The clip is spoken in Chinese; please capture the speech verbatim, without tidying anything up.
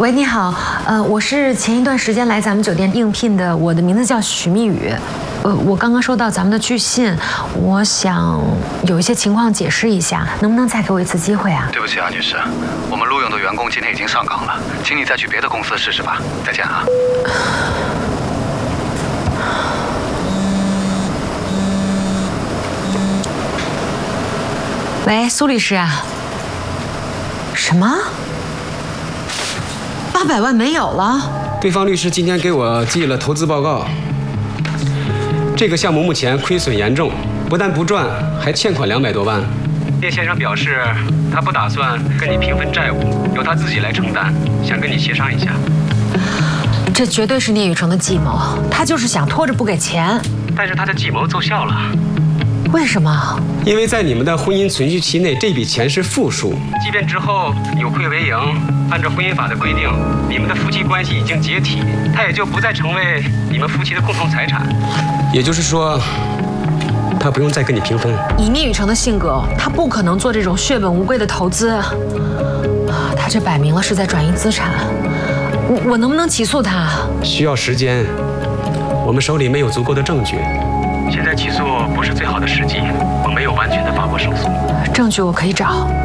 喂，你好，呃，我是前一段时间来咱们酒店应聘的，我的名字叫许蜜雨。呃，我刚刚收到咱们的拒信，我想有一些情况解释一下，能不能再给我一次机会啊？ 对不起啊，女士，我们录用的员工今天已经上岗了，请你再去别的公司试试吧。再见啊。 喂，苏律师啊？什么？八百万没有了？ 对方律师今天给我寄了投资报告。这个项目目前亏损严重，不但不赚，还欠款两百多万。叶先生表示，他不打算跟你平分债务，由他自己来承担，想跟你协商一下。 这绝对是聂雨成的计谋，他就是想拖着不给钱。 但是他的计谋奏效了。 为什么？ 因为在你们的婚姻存续期内，这笔钱是负数。即便之后扭亏为盈，按照婚姻法的规定，你们的夫妻关系已经解体，他也就不再成为你们夫妻的共同财产。也就是说，他不用再跟你平分。 以聂雨成的性格，他不可能做这种血本无归的投资。他这摆明了是在转移资产。我我能不能起诉他？ 需要时间，我们手里没有足够的证据。现在起诉不是最好的时机，我没有完全的把握胜诉。 证据我可以找。